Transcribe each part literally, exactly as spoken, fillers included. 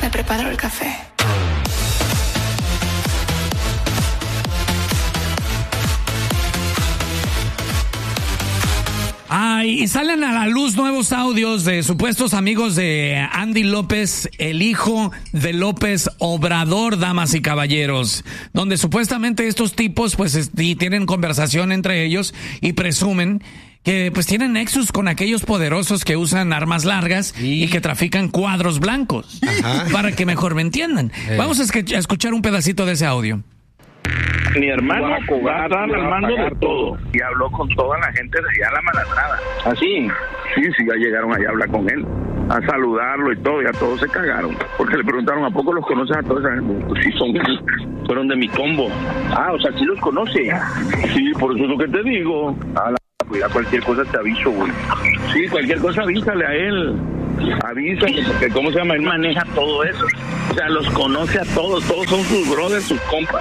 te preparo el café. Ay, y salen a la luz nuevos audios de supuestos amigos de Andy López, el hijo de López Obrador, damas y caballeros, donde supuestamente estos tipos pues est- tienen conversación entre ellos y presumen que pues tienen nexus con aquellos poderosos que usan armas largas y, y que trafican cuadros blancos. Ajá. Para que mejor me entiendan. Eh. Vamos a, esque- a escuchar un pedacito de ese audio. Mi hermano va a estar al mando de todo. Y habló con toda la gente de allá, la malandrada. ¿Así? Sí, sí, ya llegaron allá a hablar con él, a saludarlo y todo, y a todos se cagaron. Porque le preguntaron, ¿a poco los conoces a todos? Pues sí, son, fueron de mi combo. Ah, o sea, ¿sí los conoce? Sí, por eso es lo que te digo. A la pues ya cualquier cosa te aviso, güey. Sí, cualquier cosa avísale a él. Avísale, porque ¿cómo se llama? Él maneja todo eso. O sea, los conoce a todos, todos son sus brothers, sus compas.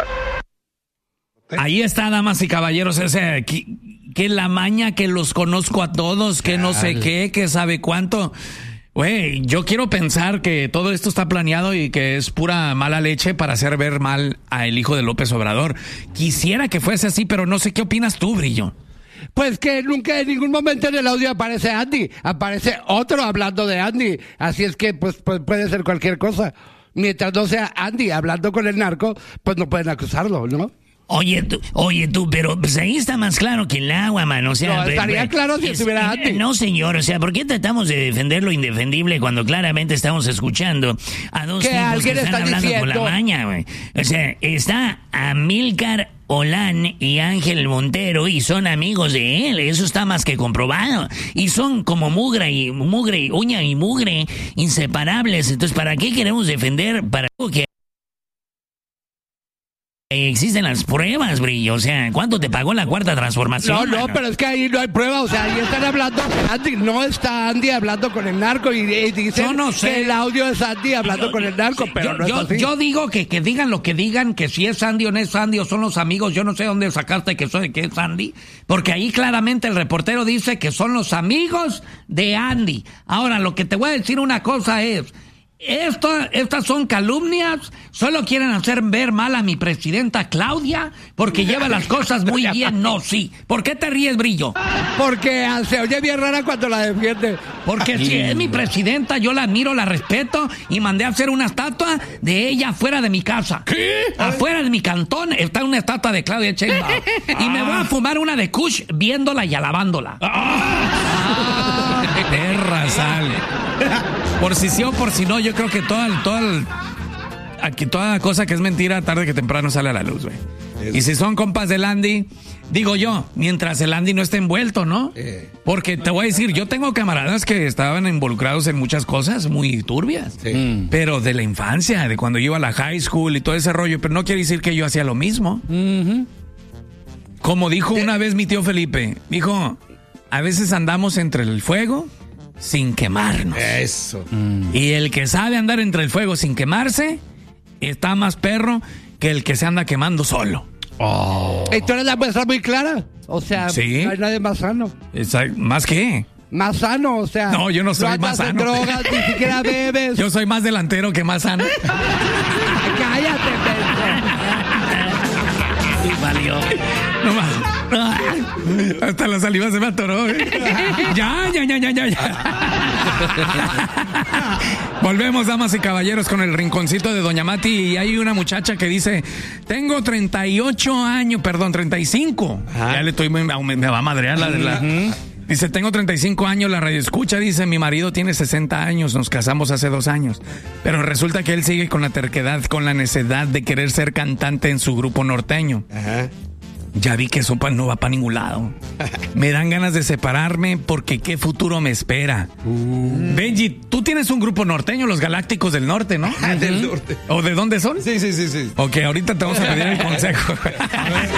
Ahí está, damas y caballeros, ese que, que la maña, que los conozco a todos, que no sé qué, que sabe cuánto. Güey, yo quiero pensar que todo esto está planeado y que es pura mala leche para hacer ver mal a el hijo de López Obrador. Quisiera que fuese así, pero no sé qué opinas tú, Brillo. Pues que nunca en ningún momento en el audio aparece Andy, aparece otro hablando de Andy, así es que pues, pues puede ser cualquier cosa. Mientras no sea Andy hablando con el narco, pues no pueden acusarlo, ¿no? Oye tú, oye tú, pero pues ahí está más claro que el agua, mano. O sea, no, estaría re, claro si es, estuviera Andy. No, señor, o sea, ¿por qué tratamos de defender lo indefendible cuando claramente estamos escuchando a dos que tipos que están está hablando diciendo? con la maña, güey? O sea, está Amílcar Olán y Ángel Montero y son amigos de él, eso está más que comprobado. Y son como mugre y mugre, uña y mugre, inseparables. Entonces, ¿para qué queremos defender para algo que existen las pruebas, Brillo? O sea, ¿cuánto te pagó la cuarta transformación? No, no, mano? pero es que ahí no hay prueba. O sea, ahí están hablando. Andy, no está Andy hablando con el narco y, y dicen Yo no sé. que el audio es Andy hablando yo, con el narco, sí, pero yo, no yo, es así. yo digo que, que digan lo que digan, que si es Andy o no es Andy o son los amigos. Yo no sé dónde sacaste que, soy, que es Andy, porque ahí claramente el reportero dice que son los amigos de Andy. Ahora, lo que te voy a decir una cosa es... Esto, estas son calumnias, solo quieren hacer ver mal a mi presidenta Claudia, porque lleva las cosas muy bien. No, sí. ¿Por qué te ríes, Brillo? Porque se oye bien rara cuando la defiende. Porque si es mi presidenta, yo la admiro, la respeto y mandé a hacer una estatua de ella afuera de mi casa. ¿Qué? Afuera de mi cantón está una estatua de Claudia Sheinbaum. Y me voy a fumar una de Kush viéndola y alabándola. Ah, perra sal. Por si sí o por si no, yo creo que toda, toda, aquí toda cosa que es mentira, tarde que temprano sale a la luz, güey. Y si son compas del Andy, digo yo, mientras el Andy no esté envuelto, ¿no? Porque te voy a decir, yo tengo camaradas que estaban involucrados en muchas cosas muy turbias. Sí. Pero de la infancia, de cuando yo iba a la high school y todo ese rollo, pero no quiere decir que yo hacía lo mismo. Uh-huh. Como dijo una vez mi tío Felipe, dijo, a veces andamos entre el fuego sin quemarnos. Eso. Mm. Y el que sabe andar entre el fuego sin quemarse está más perro que el que se anda quemando solo. Oh. Y tú eres la muestra muy clara. O sea, ¿sí? No hay nadie más sano. ¿Más qué? Más sano, o sea. No, yo no soy no más sano. No drogas, ni siquiera bebes. Yo soy más delantero que más sano. Cállate, sí, valió. No más. Hasta la saliva se me atoró. ¿eh? Ya, ya, ya, ya, ya, ya. Volvemos, damas y caballeros, con el rinconcito de Doña Mati. Y hay una muchacha que dice: tengo treinta y ocho años, perdón, treinta y cinco. Ajá. Ya le estoy, me, me va a madrear la de la. Uh-huh. Dice, tengo treinta y cinco años, la radio escucha, dice, mi marido tiene sesenta años, nos casamos hace dos años. Pero resulta que él sigue con la terquedad, con la necedad de querer ser cantante en su grupo norteño. Ajá. Ya vi que eso no va para ningún lado. Me dan ganas de separarme porque qué futuro me espera. Uh. Benji, tú tienes un grupo norteño, los Galácticos del Norte, ¿no? Del norte. ¿O de dónde son? Sí, sí, sí, sí. Ok, ahorita te vamos a pedir el consejo.